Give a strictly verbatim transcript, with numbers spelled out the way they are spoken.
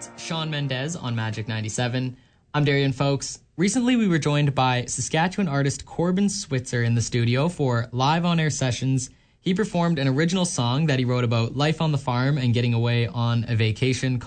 It's Shawn Mendes on Magic ninety-seven. I'm Darian Folks. Recently, we were joined by Saskatchewan artist Corbin Switzer in the studio for live on-air sessions. He performed an original song that he wrote about life on the farm and getting away on a vacation